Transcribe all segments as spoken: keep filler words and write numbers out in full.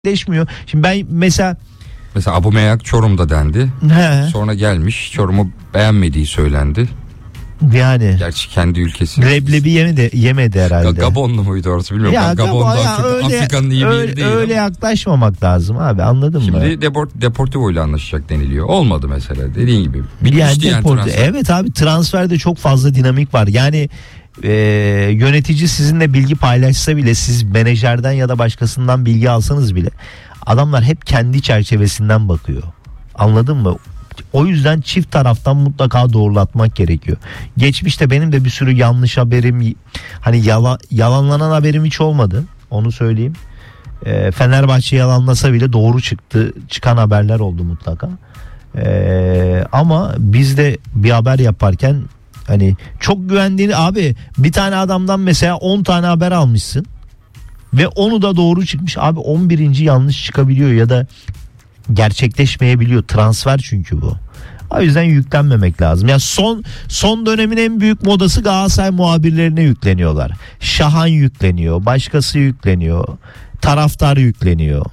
gerçekleşmiyor. Şimdi ben mesela Mesela Aubameyang Çorum'da dendi. He. Sonra gelmiş, Çorum'u beğenmediği söylendi. Yani gerçi kendi ülkesi. leblebi yemedi, yemedi herhalde. Gabonlu muydu orası bilmiyorum. Ya, ben Gabon'da Gabon, ya, öyle, Afrika'nın iyi bir öyle, yeri değil. öyle yaklaşmamak lazım abi, anladın Şimdi mı? Şimdi Deport, Deportivo ile anlaşacak deniliyor. Olmadı mesela, dediğin gibi. Bitmişti yani, yani transfer. Evet abi, transferde çok fazla dinamik var. Yani e, yönetici sizinle bilgi paylaşsa bile, siz menajerden ya da başkasından bilgi alsanız bile adamlar hep kendi çerçevesinden bakıyor. Anladın mı? O yüzden çift taraftan mutlaka doğrulatmak gerekiyor. Geçmişte benim de bir sürü yanlış haberim, hani yalan, yalanlanan haberim hiç olmadı. Onu söyleyeyim. E, Fenerbahçe yalanlasa bile doğru çıktı, çıkan haberler oldu mutlaka. E, ama biz de bir haber yaparken hani çok güvendiğini, abi bir tane adamdan mesela on tane haber almışsın ve onu da doğru çıkmış. Abi on birinci yanlış çıkabiliyor ya da gerçekleşmeyebiliyor. Transfer çünkü bu. O yüzden yüklenmemek lazım. Yani son son dönemin en büyük modası Galatasaray muhabirlerine yükleniyorlar. Şahan yükleniyor, başkası yükleniyor, taraftar yükleniyor.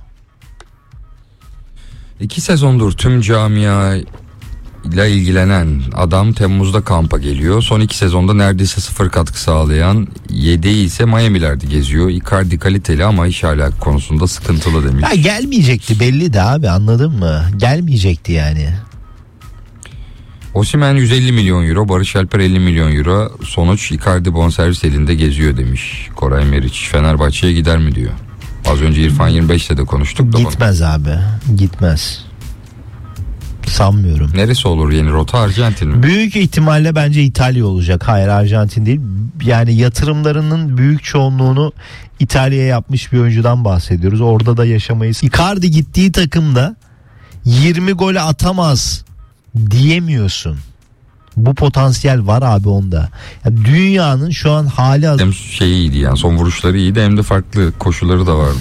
İki sezondur tüm camia ile ilgilenen adam Temmuz'da kampa geliyor. Son iki sezonda neredeyse sıfır katkı sağlayan yedeği ise Miami'lerde geziyor. Icardi kaliteli ama iş alak konusunda sıkıntılı demiş. Ya gelmeyecekti belli de abi, anladın mı? Gelmeyecekti yani. Osimhen yüz elli milyon euro, Barış Alper elli milyon euro. Sonuç Icardi bonservis elinde geziyor demiş Koray Meriç. Fenerbahçe'ye gider mi diyor. Az önce İrfan yirmi beşte de konuştuk da. Gitmez onu. Abi gitmez. Sanmıyorum. Neresi olur yeni rota, Arjantin mi? Büyük ihtimalle bence İtalya olacak. Hayır, Arjantin değil. Yani yatırımlarının büyük çoğunluğunu İtalya'ya yapmış bir oyuncudan bahsediyoruz. Orada da yaşamayız. Icardi gittiği takımda yirmi gol atamaz diyemiyorsun. Bu potansiyel var abi onda. Yani dünyanın şu an hali az... Hem şeyi iyiydi yani, son vuruşları iyiydi, hem de farklı koşulları da vardı.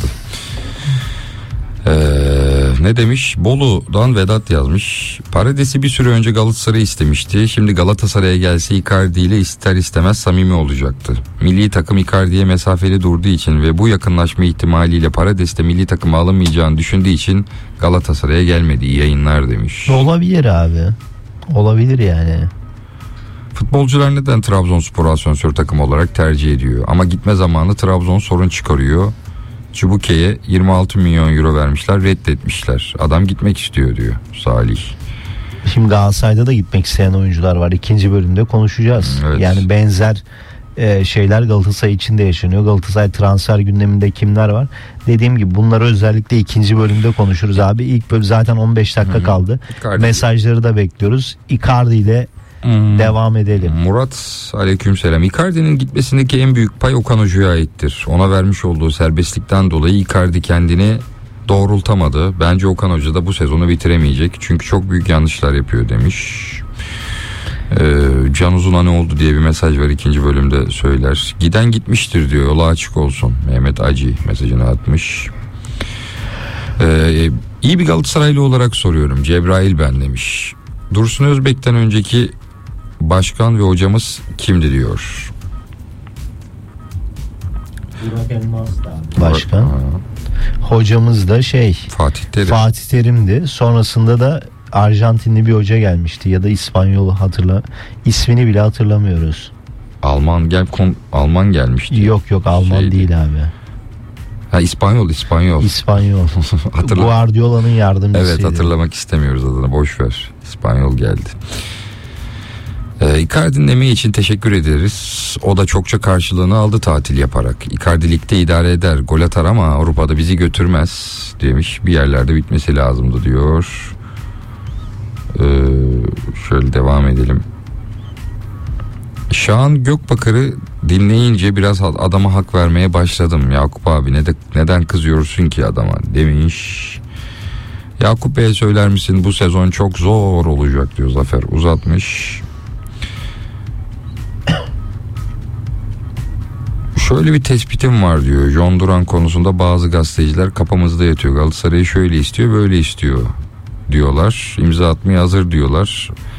Ee, ne demiş? Bolu'dan Vedat yazmış. Parades'i bir süre önce Galatasaray istemişti. Şimdi Galatasaray'a gelse Icardi ile ister istemez samimi olacaktı. Milli takım Icardi'ye mesafeli durduğu için ve bu yakınlaşma ihtimaliyle Parades'te milli takıma alamayacağını düşündüğü için Galatasaray'a gelmedi. İyi yayınlar demiş. Olabilir abi. Olabilir yani. Futbolcular neden Trabzonspor asansör takım olarak tercih ediyor? Ama gitme zamanı Trabzon sorun çıkarıyor. Çubuke'ye yirmi altı milyon euro vermişler, reddetmişler. Adam gitmek istiyor diyor Salih. Şimdi Galatasaray'da da gitmek isteyen oyuncular var. İkinci bölümde konuşacağız. Evet. Yani benzer e, şeyler Galatasaray için de yaşanıyor. Galatasaray transfer gündeminde kimler var? Dediğim gibi bunları özellikle ikinci bölümde konuşuruz abi. İlk bölüm zaten on beş dakika Hı-hı. kaldı. Icardi. Mesajları da bekliyoruz. Icardi ile Hmm. devam edelim. Murat aleykümselam. Icardi'nin gitmesindeki en büyük pay Okan Hoca'ya aittir. Ona vermiş olduğu serbestlikten dolayı Icardi kendini doğrultamadı. Bence Okan Hoca da bu sezonu bitiremeyecek. Çünkü çok büyük yanlışlar yapıyor demiş. Ee, Can Uzun'a ne oldu diye bir mesaj var, ikinci bölümde söyler. Giden gitmiştir diyor, yola açık olsun. Mehmet Acı mesajını atmış. Ee, iyi bir Galatasaraylı olarak soruyorum. Cebrail ben demiş. Dursun Özbek'ten önceki başkan ve hocamız kimdi diyor. Burak Elmas da başkan. Ha. Hocamız da şey Fatih Terim. Fatih Terim'di. Sonrasında da Arjantinli bir hoca gelmişti ya da İspanyol, hatırla. İsmini bile hatırlamıyoruz. Alman gel kon, Alman gelmişti. Yok yok Alman Şeydi. değil abi. Ha İspanyol İspanyol. İspanyol. Hatırla. Guardiola'nın yardımcısıydı. Evet, hatırlamak istemiyoruz adını, boş ver. İspanyol geldi. Ee, Icardi'nin emeği için teşekkür ederiz. O da çokça karşılığını aldı tatil yaparak. Icardi ligde idare eder, gol atar ama Avrupa'da bizi götürmez demiş. Bir yerlerde bitmesi lazımdı diyor. Ee, şöyle devam edelim. Şahan Gökbakar'ı dinleyince biraz adama hak vermeye başladım. Yakup abi ne de, neden kızıyorsun ki adama demiş. Yakup Bey'e söyler misin, bu sezon çok zor olacak diyor Zafer, uzatmış. Şöyle bir tespitim var diyor. John Duran konusunda bazı gazeteciler kafamızda yatıyor. Galatasaray'ı şöyle istiyor, böyle istiyor diyorlar. İmza atmaya hazır diyorlar.